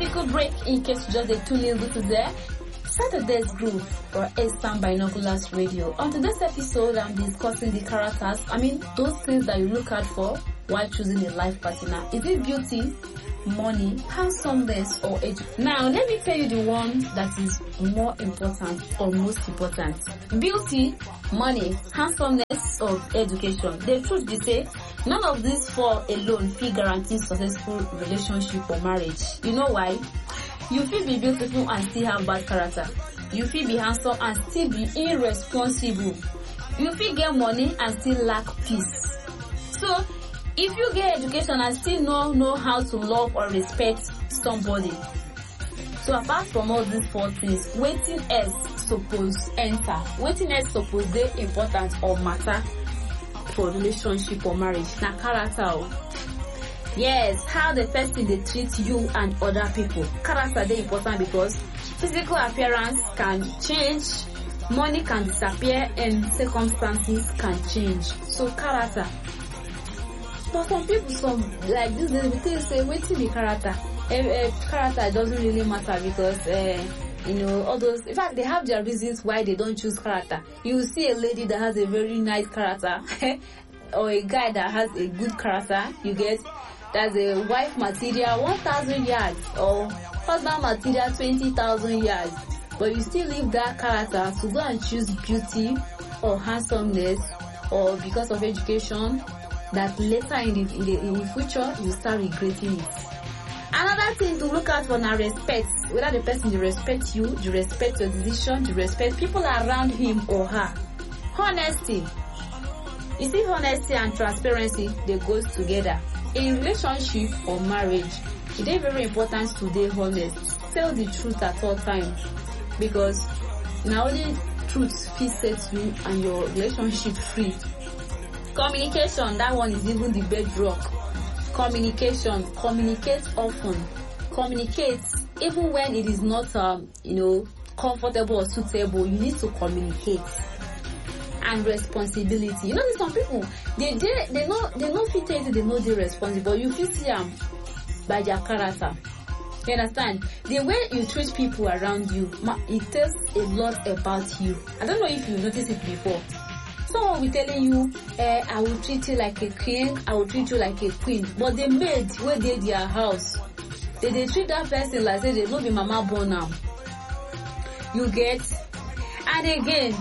quick break in case you just dey tune in to there. Saturday's Groove or Eastern Binoculars Radio. On today's episode, I'm discussing the characters. Those things that you look out for while choosing a life partner. Is it beauty, money, handsomeness, or age? Now, let me tell you the one that is more important or most important. Beauty, money, handsomeness, or education. The truth be say, none of these four alone fit guarantee successful relationship or marriage. You know why? You feel be beautiful and still have bad character. You feel be handsome and still be irresponsible. You feel get money and still lack peace. So, if you get education and still know how to love or respect somebody. So apart from all these four things, wetin else suppose enter? Wetin else suppose dey important or matter for relationship or marriage? Na character. Yes, how the person they treat you and other people. Character is important because physical appearance can change, money can disappear, and circumstances can change. So character. But some people, like this, they will say, waiting the character. Character doesn't really matter because, all those. In fact, they have their reasons why they don't choose character. You see a lady that has a very nice character, or a guy that has a good character. You get. That's a wife material 1,000 yards or husband material 20,000 yards, but you still leave that character to go and choose beauty or handsomeness or because of education that later in the future you start regretting it. Another thing to look out for now respect, whether the person will respect you, you respect your decision, you respect people around him or her. Honesty. You see, honesty and transparency, they go together. In relationship or marriage, it is very important to be honest. Tell the truth at all times, because not only truth fit set you and your relationship free. Communication, that one is even the bedrock. Communication, communicate often. Communicate even when it is not comfortable or suitable. You need to communicate. And responsibility. You know, some people they know fit they know they responsible. You feel see them by their character. You understand? The way you treat people around you, it tells a lot about you. I don't know if you noticed it before. Someone will telling you, I will treat you like a king, I will treat you like a queen. But the maid where they their house, they treat that person like they no be mama born now. You get? And again,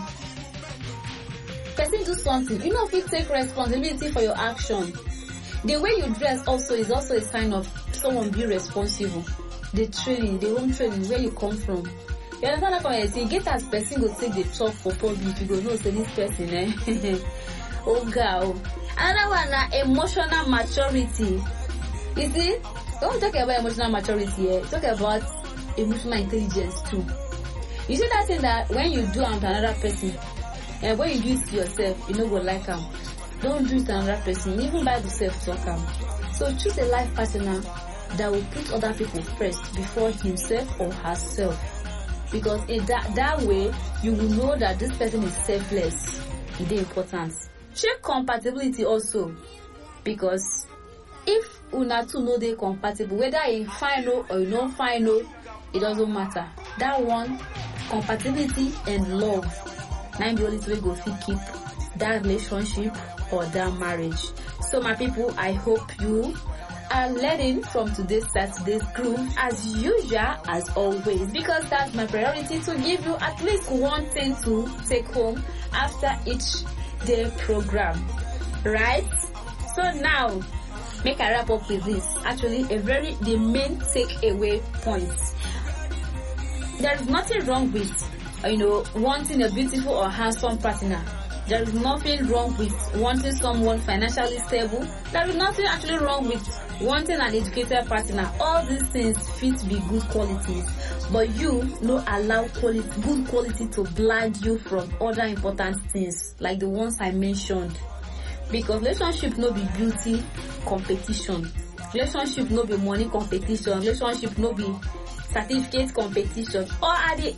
person do something, you know, if you take responsibility for your action. The way you dress also is also a sign of someone being responsible. The training, the home training, where you come from. You understand that when I say, get as person go take the talk for public, you go know say this person, oh girl. Another one, emotional maturity. You see, don't talk about emotional maturity here. Talk about emotional intelligence too. You see that thing that when you do unto another person, and when you do it to yourself, you know go like them. Don't do it to another person. Even by yourself talk them. So choose a life partner that will put other people first before himself or herself. Because in that way, you will know that this person is selfless. It is important. Check compatibility also. Because if una two know they compatible, whether you final or you not final, it doesn't matter. That one, compatibility and love. Now the only way go fit keep that relationship or that marriage. So my people, I hope you are learning from today's Saturday's Groove as usual, as always, because that's my priority to give you at least one thing to take home after each day program, right? So now, make I wrap up with this. Actually, the main takeaway point. There is nothing wrong with wanting a beautiful or handsome partner. There is nothing wrong with wanting someone financially stable. There is nothing actually wrong with wanting an educated partner. All these things fit be good qualities, but you no allow good quality to blind you from other important things like the ones I mentioned. Because relationship no be beauty competition. Relationship no be money competition. Relationship no be certificate competition. Or at the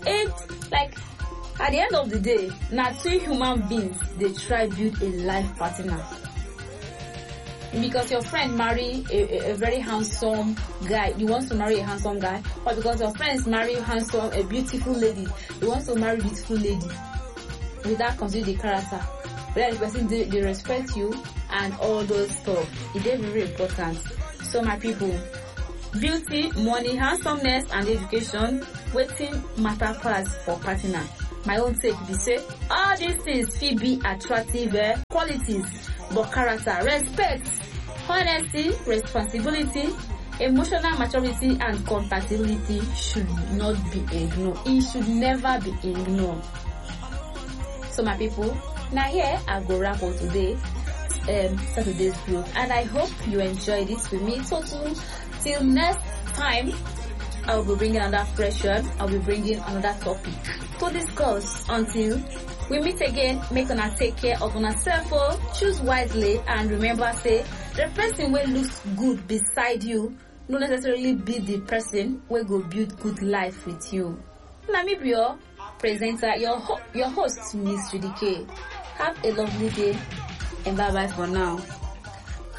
end of the day, now two human beings they try build a life partner. because your friend marry a very handsome guy, you want to marry a handsome guy, or because your friends marry a beautiful lady, you want to marry beautiful lady, without considering the character, whether the person they respect you and all those stuff. It is very important. So my people, beauty, money, handsomeness, and education, waiting matter pass for partner. My own take be say all these things fit be attractive qualities, but character, respect, honesty, responsibility, emotional maturity, and compatibility should not be ignored. It should never be ignored. So my people, now here I go wrap up today Saturday's growth, and I hope you enjoy this with me. So till next time, I'll be bringing another fresh one. I'll be bringing another topic to discuss. Until we meet again, make una take care of yourself, choose wisely, and remember, say the person who looks good beside you not necessarily be the person who go build good life with you. Let me be your presenter, your host, Miss Judy K. Have a lovely day, and bye bye for now.